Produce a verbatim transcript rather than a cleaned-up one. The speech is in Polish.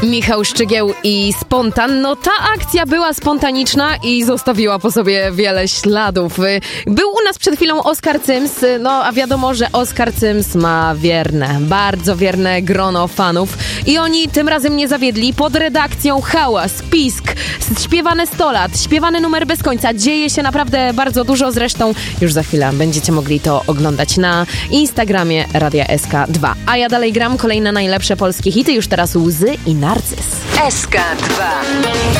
Michał Szczygieł i Spontan. No ta akcja była spontaniczna i zostawiła po sobie wiele śladów. Był u nas przed chwilą Oskar Cyms, no a wiadomo, że Oskar Cyms ma wierne, bardzo wierne grono fanów i oni tym razem nie zawiedli. Pod redakcją hałas, pisk, śpiewane sto lat, śpiewany numer bez końca. Dzieje się naprawdę bardzo dużo, zresztą już za chwilę będziecie mogli to oglądać na Instagramie Radia S K dwa. A ja dalej gram kolejne najlepsze polskie hity, już teraz Łzy i Narcyz. S K dwa.